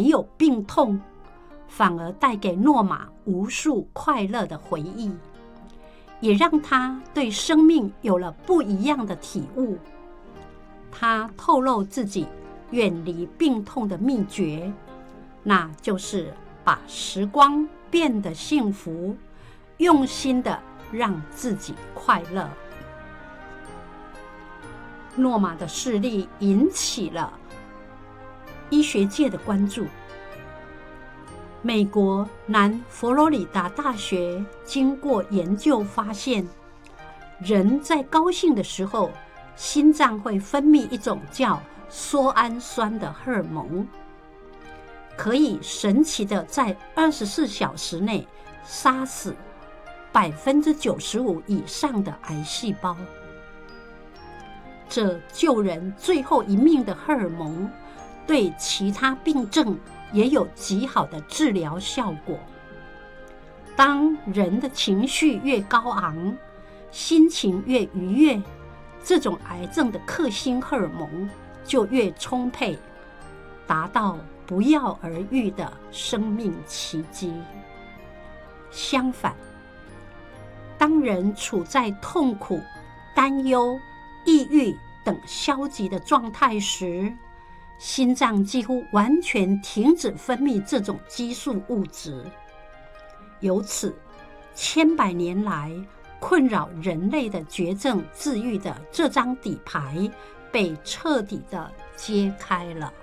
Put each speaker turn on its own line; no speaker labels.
没有病痛，反而带给诺玛无数快乐的回忆，也让他对生命有了不一样的体悟。他透露自己远离病痛的秘诀，那就是把时光变得幸福，用心的让自己快乐。诺玛的事例引起了医学界的关注。美国南佛罗里达大学经过研究发现，人在高兴的时候，心脏会分泌一种叫缩氨酸的荷尔蒙，可以神奇的在24小时内杀死95%以上的癌细胞。这救人最后一命的荷尔蒙，对其他病症也有极好的治疗效果。当人的情绪越高昂，心情越愉悦，这种癌症的克星荷尔蒙就越充沛，达到不药而愈的生命奇迹。相反，当人处在痛苦、担忧、抑郁等消极的状态时，心脏几乎完全停止分泌这种激素物质。由此，千百年来困扰人类的绝症治愈的这张底牌被彻底的揭开了。